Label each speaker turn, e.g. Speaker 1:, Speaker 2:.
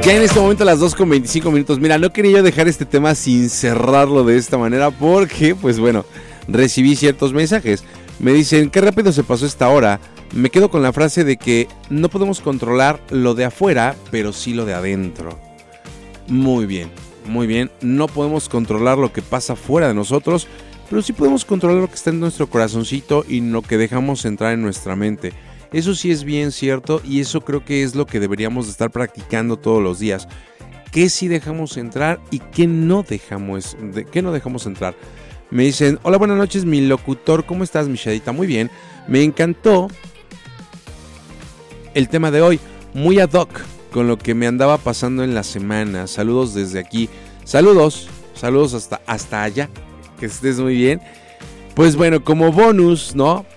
Speaker 1: Ya en este momento a las 2:25. Mira, no quería yo dejar este tema sin cerrarlo de esta manera porque, pues bueno, recibí ciertos mensajes. Me dicen, qué rápido se pasó esta hora. Me quedo con la frase de que no podemos controlar lo de afuera, pero sí lo de adentro. Muy bien, muy bien. No podemos controlar lo que pasa fuera de nosotros, pero sí podemos controlar lo que está en nuestro corazoncito y lo que dejamos entrar en nuestra mente. Eso sí es bien cierto y eso creo que es lo que deberíamos de estar practicando todos los días. ¿Qué sí dejamos entrar y qué no dejamos entrar? Me dicen, hola, buenas noches, mi locutor, ¿cómo estás, mi Shadita? Muy bien, me encantó el tema de hoy, muy ad hoc con lo que me andaba pasando en la semana. Saludos desde aquí, saludos hasta allá, que estés muy bien. Pues bueno, como bonus, ¿no?